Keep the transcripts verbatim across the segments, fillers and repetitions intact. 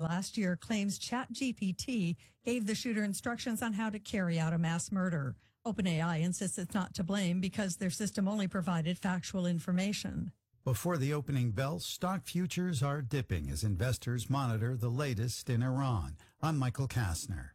last year claims ChatGPT gave the shooter instructions on how to carry out a mass murder. OpenAI insists it's not to blame because their system only provided factual information. Before the opening bell, stock futures are dipping as investors monitor the latest in Iran. I'm Michael Kastner.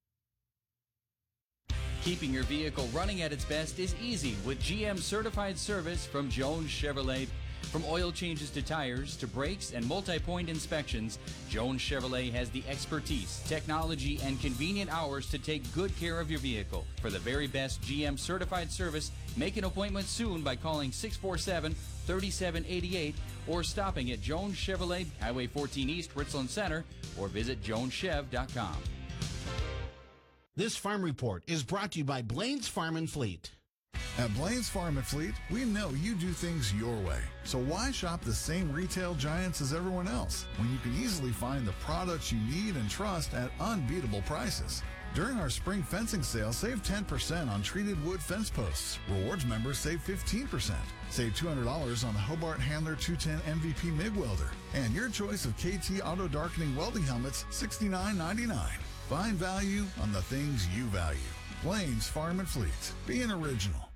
Keeping your vehicle running at its best is easy with G M certified service from Jones Chevrolet. From oil changes to tires to brakes and multi-point inspections, Jones Chevrolet has the expertise, technology, and convenient hours to take good care of your vehicle. For the very best G M certified service, make an appointment soon by calling six four seven, three seven eight eight or stopping at Jones Chevrolet, Highway fourteen East, Richland Center, or visit jones chev dot com. This farm report is brought to you by Blaine's Farm and Fleet. At Blaine's Farm and Fleet, we know you do things your way. So why shop the same retail giants as everyone else when you can easily find the products you need and trust at unbeatable prices? During our spring fencing sale, save ten percent on treated wood fence posts. Rewards members save fifteen percent. Save two hundred dollars on the Hobart Handler two ten M V P MIG welder. And your choice of K T auto darkening welding helmets, sixty-nine ninety-nine. Find value on the things you value. Blaine's Farm and Fleet. Be an original.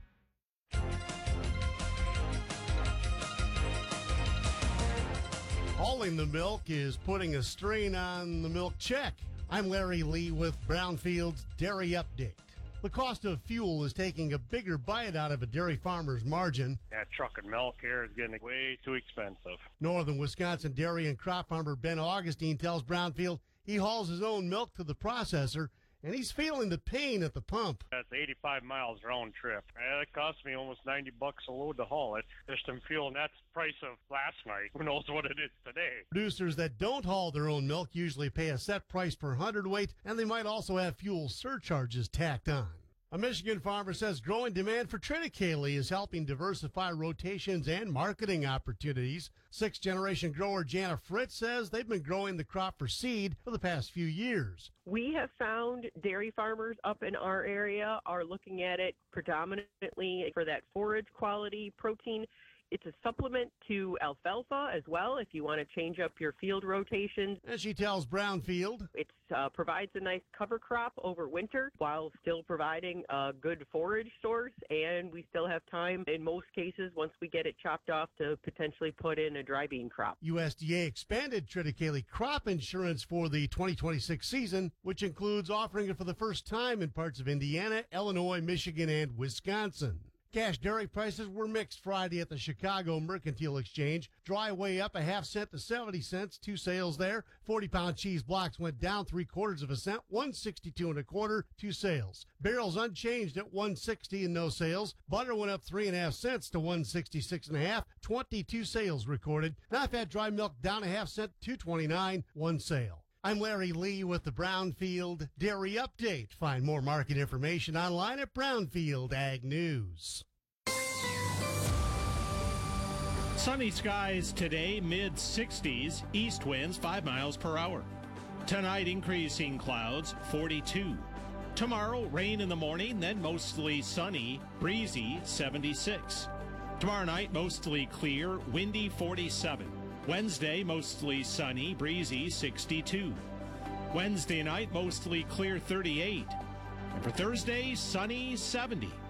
Hauling the milk is putting a strain on the milk check. I'm Larry Lee with Brownfield's Dairy Update. The cost of fuel is taking a bigger bite out of a dairy farmer's margin. That trucking milk here is getting way too expensive. Northern Wisconsin dairy and crop farmer Ben Augustine tells Brownfield he hauls his own milk to the processor, and he's feeling the pain at the pump. That's eighty-five miles round trip. It cost me almost ninety bucks a load to haul it. Just in fuel, and that's the price of last night. Who knows what it is today? Producers that don't haul their own milk usually pay a set price per hundredweight, and they might also have fuel surcharges tacked on. A Michigan farmer says growing demand for triticale is helping diversify rotations and marketing opportunities. Sixth-generation grower Jana Fritz says they've been growing the crop for seed for the past few years. We have found dairy farmers up in our area are looking at it predominantly for that forage quality protein. It's a supplement to alfalfa as well if you want to change up your field rotations. As she tells Brownfield, it uh, provides a nice cover crop over winter while still providing a good forage source, and we still have time in most cases once we get it chopped off to potentially put in a dry bean crop. U S D A expanded triticale crop insurance for the twenty twenty-six season, which includes offering it for the first time in parts of Indiana, Illinois, Michigan, and Wisconsin. Cash dairy prices were mixed Friday at the Chicago Mercantile Exchange. Dry way up a half cent to seventy cents, two sales there. forty-pound cheese blocks went down three quarters of a cent, one sixty-two and a quarter, two sales. Barrels unchanged at one sixty and no sales. Butter went up three and a half cents to one sixty-six and a half, twenty-two sales recorded. Not-fat dry milk down a half cent, two twenty-nine, one sale. I'm Larry Lee with the Brownfield Dairy Update. Find more market information online at Brownfield Ag News. Sunny skies today, mid sixties, east winds five miles per hour. Tonight, increasing clouds, forty-two. Tomorrow, rain in the morning, then mostly sunny, breezy, seventy-six. Tomorrow night, mostly clear, windy, forty-seven. Wednesday, mostly sunny, breezy, sixty-two. Wednesday night, mostly clear, thirty-eight. And for Thursday, sunny, seventy.